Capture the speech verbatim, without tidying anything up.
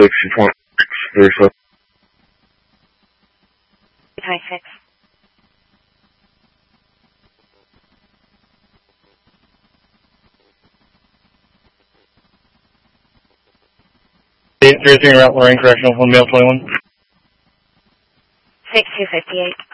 six, twenty-six, thirty-seven. twenty-six. eight three three route Lorraine Correctional, one male twenty-one. six two fifty-eight.